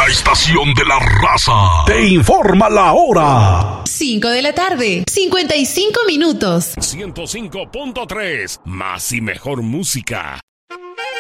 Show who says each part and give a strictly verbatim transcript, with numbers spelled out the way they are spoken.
Speaker 1: La estación de la raza te informa la hora.
Speaker 2: cinco de la tarde, cincuenta y cinco minutos.
Speaker 3: ciento cinco punto tres, más y mejor música.